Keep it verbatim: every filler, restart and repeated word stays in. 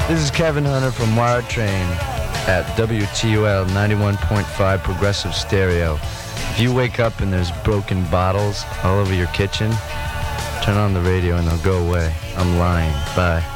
This is Kevin Hunter from Wired Train at W T U L ninety-one point five Progressive Stereo. If you wake up and there's broken bottles all over your kitchen, turn on the radio and they'll go away. I'm lying. Bye.